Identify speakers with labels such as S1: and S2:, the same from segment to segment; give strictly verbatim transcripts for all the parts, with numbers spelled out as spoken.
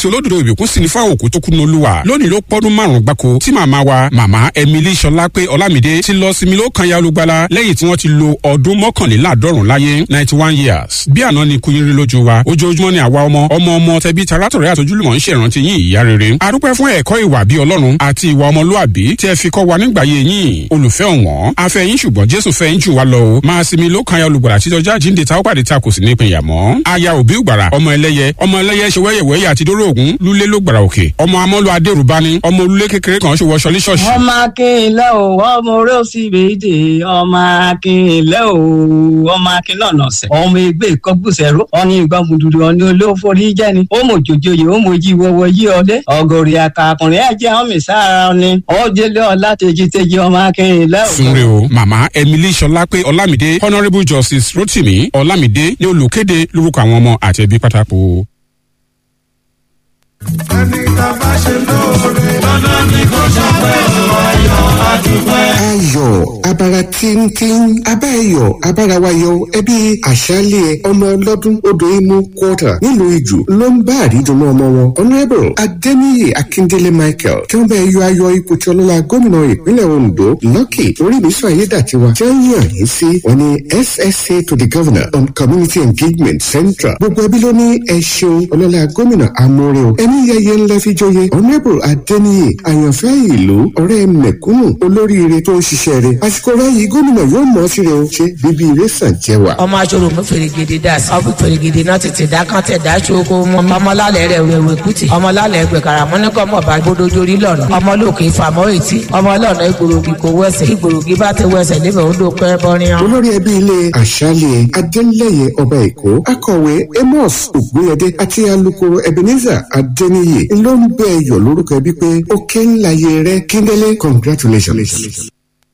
S1: tí olódodo ìbùkún sì ní fáwọn òkú tó kú ní olúwa lónìí ló pọ́dún márùn-ún gbáko tí màmá wa màmá Emily Ṣọlápé Ọlámídé ti lọ sinmi ló kan ya olùgbàlà lẹ́yìn tí wọ́n ti lo ọdún mọ́kànléláàádọ́rùn láyé ninety one years bí àná ni kúyín rí lójú wa ojoojúmọ́ ni àwa ọmọ ọmọ ọmọ tẹbí tarátọ̀rẹ́ àtojúlùmọ̀ ń ṣèrántí yín ìyá rere a dúpẹ́ fún ẹ̀kọ́ ìwà bí ọlọ́run àti ìwà ọmọlúàbí tí ẹ fi kọ́ wa nígbà yé yín olùfẹ́ ọ̀wọ́n afẹ́ yín ṣùgbọ́n Jésù fẹ́ yín jù wá lọ o máa sinmi ló kan ya olùgbàlà títí ọjọ́ àjíǹde tá ó pàdé tá kò sì ní ìpínyà mọ́ aya òbí ògbàrà ọmọ ẹlẹ́yẹ ọmọ ẹlẹ́yẹ ṣe wẹ́yẹ̀wẹ́yẹ àti dóró ògún lúlé ló gbàrà òkè ọmọ amọ́lú adérùbáni ọmọ olúlé kékeré kan ṣe wọṣọ líṣọ̀ṣì.
S2: ọmọ akínlẹ̀ o ọmọ orí òsì méje ọmọ akínlẹ̀ o ọmọ akínlọ́nà ọ̀sẹ̀ ọmọ ẹgbẹ́ ìkọ́gbùsẹ̀rú ọ̀ní ìgbàmùdùdù ọ̀ní olóforí jẹ́ni ó mọ̀ jòjòyè ó mọ̀ jí wọ́wọ́ yí ọdẹ ọgọ́rì àkàkùnrin ẹ̀jẹ̀ ọmọ ìsára ni ọ̀jẹ̀lẹ̀ ọ̀la tẹ̀jítẹ̀jì ọmọ akínlẹ̀ o.
S1: sunre o màmá Emily Ṣọlápé Ọlámídé Honourable Justice Rotimi Ọlámídé ní olùkéde lórúkọ àwọn ọmọ àti ẹbí pátákó.
S3: ẹni tá a bá ṣe lóore lọ́nà ní kò ṣàpẹ́ ayọ̀ àdúpẹ́.
S4: ayọ̀ abara tíntín abá ẹyọ̀ abára wa yọ ẹbí àṣálẹ̀ ọmọ ọlọ́dún odò imú quarter nílùú ìjù ló ń bá àrídùnú ọmọ wọn Honourable Adéníyì Akíndélé Michael tí wọ́n bá ẹyọ ayọ̀ ipò tí ọlọ́lá gómìnà ìpínlẹ̀ Ondo Lucky Orímísàn Ayédàtiwa tí wọ́n yàn yín sí wọn ní S S A to the Governor on Community Engagement Central gbogbo ẹbí ló ní ẹ ṣeun ọlọ́lá gómìnà amóore o ẹni yẹyẹ ńlá fi jóye Honourable Adéníyì àyànfẹ́ ìlú ọ̀rẹ́ mẹ̀kúnnù olóríire tó ń ṣiṣẹ́ rẹ̀ àsìkò ráyìí gómìnà yóò mọ̀ sí rẹ̀ o ṣe bíbí ire sàn jẹ́ wa.
S5: ọmọ aṣọ́rò mú fèrègèdè dà sí ọkùn fèrègèdè náà tètè dá kán tẹ̀ dá ṣoko mọ ọmọlálẹ̀ rẹ̀ wẹ̀wẹ̀ kùtì ọmọlálẹ̀ ẹgbẹ̀ karamọ́ ní kọ́ mọ̀ bá gbódójórí lọ́nà ọmọlókè ìfàmọ́ ètí ọmọlọ́nà ìgbòrògì kò wẹsẹ̀ ìgbòrògì bá ti wẹsẹ̀ níbẹ̀ ó dókẹ́ bọ́ríyàn.
S4: olórí ẹbí ilé àṣálẹ̀ Adélẹ́yẹ ọba Èkó akọ̀wé Amos Ògbóyẹdé àti alukoro Ebenezer Adéníyì ló ń bẹ ẹyọ lórúkọ ẹbí pé ó ké ńlá yẹ rẹ Kíndélé congratulations.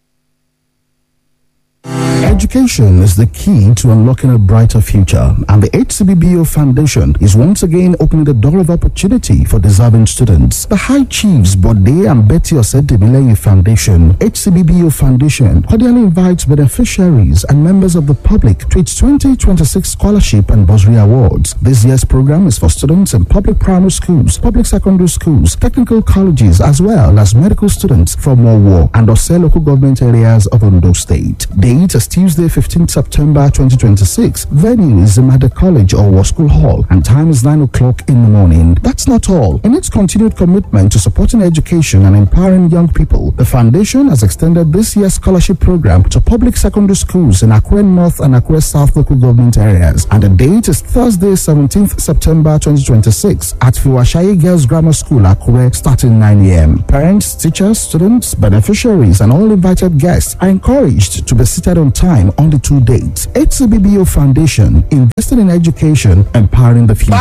S6: Education is the key to unlocking a brighter future, and the H C B B O Foundation is once again opening the door of opportunity for deserving students. The High Chiefs Bode and Betty Osedimileyi Foundation, H C B B O Foundation, cordially invites beneficiaries and members of the public to its twenty twenty-six Scholarship and Bursary Awards. This year's program is for students in public primary schools, public secondary schools, technical colleges, as well as medical students from Owo and Ose local government areas of Ondo State. Date is Tuesday, fifteenth September twenty twenty-six. Venue is Imada College or School Hall, and time is nine o'clock in the morning. That's not all. In its continued commitment to supporting education and empowering young people, the foundation has extended this year's scholarship program to public secondary schools in Akure North and Akure South local government areas. And the date is Thursday, seventeenth September twenty twenty-six at Fiwashaye Girls Grammar School, Akure, starting nine a m Parents, teachers, students, beneficiaries, and all invited guests are encouraged to be seated on time on the two dates. H C B B O Foundation, invested in education, empowering the future.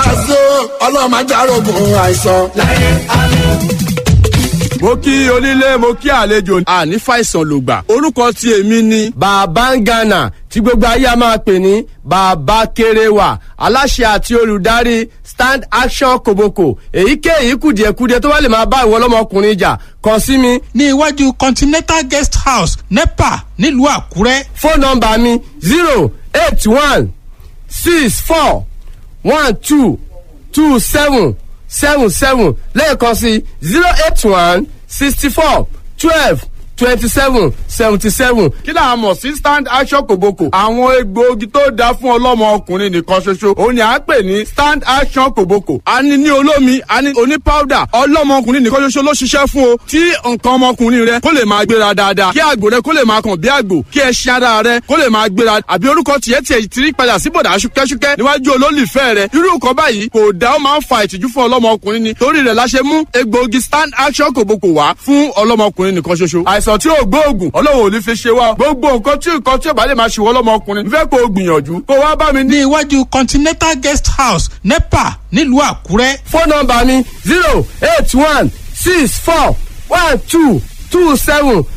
S7: mo kí onílé mo kí àlejò àní fàìsàn lògbà orúkọ tí èmi ni Babangana tí gbogbo ayé a máa pè ní Bàbá Kéréwà aláṣẹ àti olùdarí Stand Action Koboko èyíkéyìí kùdìẹ̀kudiẹ tó bá lè máa bá ìwọ ọlọ́mọkùnrin jà kàn sí mi.
S8: ní iwájú Continental Guest House NEPA nílùú Àkúrẹ́.
S7: fóònù nọ́mbà mi zero eight one six four one two two seven seven seven lẹ́ẹ̀kan sí zero eight one sixty four twelve twenty seven seventy seven. kí là á mọ̀ sí Stand Action Koboko. àwọn egbòogi tó dáa fún ọlọ́mọ ọkùnrin nìkan ṣoṣo òun ni à ń pè ní Stand Action Koboko. a ní ní olómi a ní oní powder ọlọ́mọ ọkùnrin nìkan ṣoṣo ló ṣiṣẹ́ fún o. tí nǹkan ọmọkùnrin rẹ kó lè máa gbéra dáadáa kí àgbò rẹ kó lè máa kàn bí àgbò kí ẹṣin ara rẹ kó lè máa gbéra àbí orúkọ tiẹ̀ tiẹ̀ ti rí padà sí bọ̀dà ṣúkẹ́ṣúkẹ́ níwájú olólùfẹ́ rẹ irú nǹkan báyìí kò dá ó máa ń fa ìtìjú fún ọlọ́mọ ọkùnrin ni torí rẹ̀ la ṣe mú egbòogi Stand Action Koboko wá fún ọlọ́mọ ọkùnrin nìkan ṣoṣo. àìsàn tí ò gbóògùn ọlọ́run ò ní fi ṣe wá gbogbo nǹkan tí nǹkan tí ò bá lè máa ṣe wọ́n lọ́mọkùnrin fẹ́ kó o gbìyànjú kó wá bá mi
S8: ní iwájú Continental Guest House NEPA nílùú Àkúrẹ́.
S7: fóònù nọ́mbà mi zero eight one six four one two two seven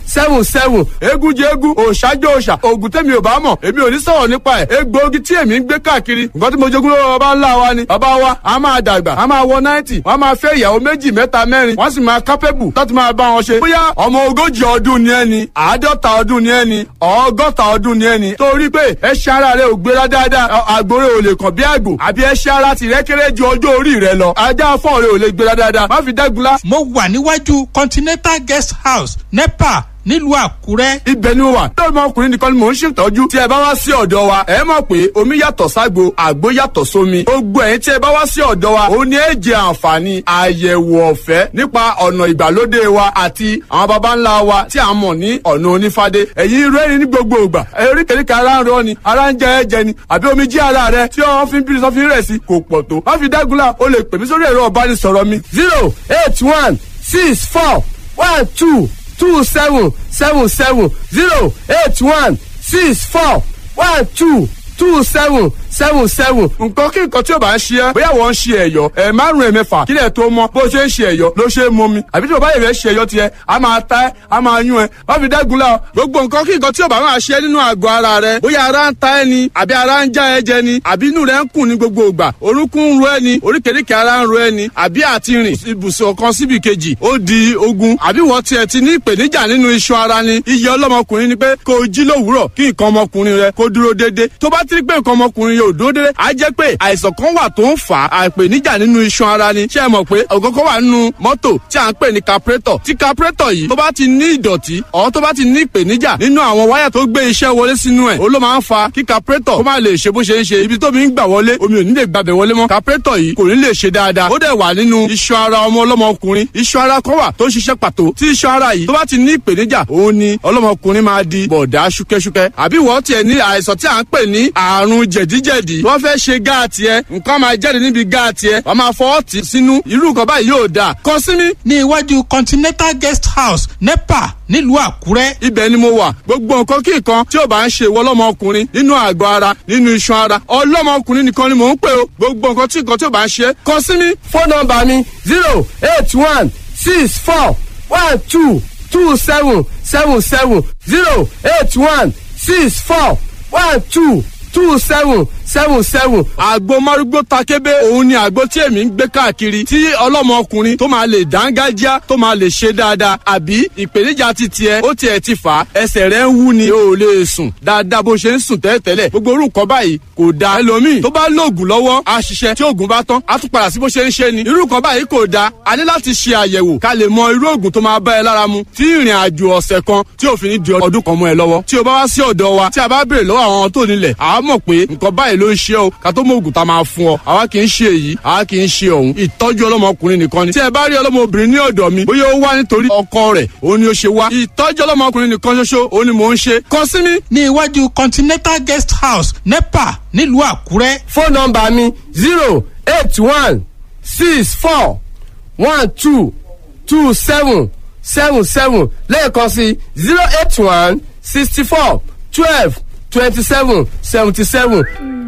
S7: seven seven eégún jẹ eégún òòṣà jẹ òòṣà òògùn tẹ̀mí ò bá mọ̀ èmi ò ní sọ̀rọ̀ nípa ẹ̀ egbòogi tí èmi ń gbé káàkiri nǹkan tí mo jogún lọ́wọ́ bàbá ńlá wa ni bàbá wa a máa dàgbà a máa wọ náìtì wọ́n máa fẹ́ ìyàwó méjì mẹ́ta mẹ́rin wọ́n sì máa kápẹ́bù láti máa bá wọn ṣe bóyá ọmọ ogójì ọdún ni ẹni àádọ́ta ọdún ni ẹni ọgọ́ta ọdún ni ẹni torí pé ẹṣin ara rẹ ò gbéra dáadáa àgbòrè ò lè kàn bí àgbò àbí ẹṣin ara tìrẹ kéré ju ọjọ́ orí rẹ lọ ajá fọ́ọ̀ rẹ ò lè gbéra dáadáa má fi dágunlá.
S8: mo wà níwájú continental guest house nepa nílùú àkúrẹ́.
S7: ibẹ̀ ni mo wà lórí ọmọkùnrin nìkan ni mò ń ṣètọ́jú tí ẹ bá wá sí ọ̀dọ̀ wa ẹ mọ̀ pé omi yàtọ̀ ságbo àgbo yàtọ̀ sómi gbogbo ẹ̀yin tí ẹ bá wá sí ọ̀dọ̀ wa ó ní ẹ jẹ àǹfààní àyẹ̀wò ọ̀fẹ́ nípa ọ̀nà ìgbàlódé wa àti àwọn baba ńlá wa tí a mọ̀ ní ọ̀nà onífádé ẹ̀yin rẹ́rìn ní gbogbo ìgbà oríkèéríkèé ara ń rọ ni ara ń jẹ ẹ̀jẹ̀ ni àbí omi jí ara rẹ tí wọ́n fi ń bí sọ́fin rẹ̀ sí kò pọ̀ tó má fi dágunlá o lè pè mí sórí ẹ̀rọ ọ̀bánisọ̀rọ̀ mi zero eight one six four one two two seven seven seven zero eight one six four one two two seven seven seven. nǹkan kí nǹkan tí o bá ń ṣe ẹ́ bóyá wọ́n ń ṣe ẹ̀yọ́ ẹ̀ márùn ẹ̀ mẹ́fà kílẹ̀ tó mọ bó ṣe ń ṣe ẹ̀yọ́ ló ṣe é mọ mi àbí tí o bá yẹ̀ fẹ́ ṣe ẹ̀yọ́ tiẹ̀ a máa ta ẹ́ a máa yún ẹ́ wọ́n fi dẹ́gun la gbogbo nǹkan kí nǹkan tí o bá máa ṣe nínú àgọ́ ara rẹ bóyá ara ń ta ẹ́ ni àbí ara ń já ẹ jẹ ni àbí inú rẹ ń kùn ní gbogbo ìgbà orúnkún ń ro ẹ́ ni oríkèéríkèé ara ń ro ẹ́ ni àbí àti rìn ibùsùn kan síbi kejì ó di ogun àbí wọ́n tiẹ̀ ti ní ìpèníjà nínú iṣan ara ni iye ọlọ́mọkùnrin ni pé kó o jí lówùúrọ̀ kí nǹkan ọmọkùnrin rẹ kó dúró déédéé tó bá ti rí pé nǹkan ọmọkùnrin yóò dúró déédéé á jẹ́ pé àìsàn kan wà tó ń fà á àìpèníjà nínú iṣan ara ni ṣé ẹ mọ̀ pé ọ̀gọ́gọ́ wà nínú mọ́tò tí à ń pè ní carburetor tí carburetor yìí tó bá ti ní ìdọ̀tí ọ̀ tó bá ti ní ìpèníjà nínú àwọn wáyà tó gbé iṣẹ́ wọlé sínú ẹ̀ ó ló máa ń fa kí carburetor kó má lè ṣe bó ṣe ń ṣe ibi tó mi ń gbà wọlé omi ò ní lè gbàbẹ̀ wọlé mọ́ carburetor yìí kò ní lè ṣe dáadáa ó dẹ̀ wà nínú iṣan ara ọmọ ọlọ́mọkùnrin iṣan ara kan wà tó ń ṣiṣẹ́ pàtó tí iṣan ara yìí tó bá ti ní ìpèníjà òun ni ọlọ́mọkùnrin máa di bọ̀dá ṣúkẹ́ṣúkẹ́ àbí wọ́n tiẹ̀ ní àìsàn tí à ń pè ní àrùn jẹ̀díjẹ̀dí wọ́n fẹ́ ṣe gáàtì ẹ nǹkan máa jáde níbi gáàtì ẹ wọ́n máa fọwọ́ tì sínú irú nǹkan báyìí yóò dáa kàn sí mi.
S8: ní iwájú continental guest house nepa nílùú àkúrẹ́.
S7: ibẹ̀ ni mo wà gbogbo nǹkan kí nǹkan tí ò bá ń ṣe ìwọ ọlọ́mọkùnrin nínú àgọ́ ara nínú iṣan ara ọlọ́mọkùnrin nìkan ni mò ń pè o gbogbo nǹkan tí nǹkan tí ò bá ń ṣe kàn sí mi.
S2: fóònù nọ́mbà mi zero eight one six four one two two seven seven seven zero eight one six four one two two seven seven seven.
S7: àgbo márúgbó takébé òun ni àgbo tí èmi ń gbé káàkiri tí ọlọ́mọkùnrin tó máa lè dángájá tó máa lè ṣe dáadáa àbí ìpèníjà ti tiẹ̀ ó tiẹ̀ ti fà á ẹsẹ̀ rẹ̀ ń wú ni o ò lè sùn dáadáa bó ṣe ń sùn tẹ́lẹ̀tẹ́lẹ̀ gbogbo orúkọ báyìí kò dáa ẹlòmíì tó bá lóògùn lọ́wọ́ á ṣiṣẹ́ tí oògùn bá tán á tún padà sí bó ṣe ń ṣe ni irúkọ báyìí kò dáa a ní láti ṣe àyẹ̀wò ká lè mọ irú oògùn tó máa bá ẹ lára mu tí ìrìn àjò ọ̀sẹ̀ kan tí ò fi ní di ọdún kan mọ́ ẹ lọ́wọ́ tí o bá wá sí ọ̀dọ̀ wa tí a bá béèrè lọ́wọ́ àwọn tó nílẹ̀ àá mọ̀ pé nǹkan báyìí ló ń ṣe o ká tó mọ ògùn tá a máa fún ọ àwa kì í ṣe èyí àwa kì í ṣe òun ìtọ́jú ọlọ́mọkùnrin nìkan ni tí ẹ bá rí ọlọ́mọbìnrin ní ọ̀dọ̀ mi bóyá ó wá nítorí ọkọ rẹ̀ òun ni ó ṣe wá ìtọ́jú ọlọ́mọkùnrin nìkan ṣoṣo òun ni mò ń ṣe kàn sí mi.
S8: ní iwájú continental guest house nepa nílùú àkúrẹ́.
S2: fóònù nọ́mbà mi zero eight one six four one two two seven seven seven lẹ́ẹ̀kan sí zero eight one sixty four twelve twenty seven seventy seven.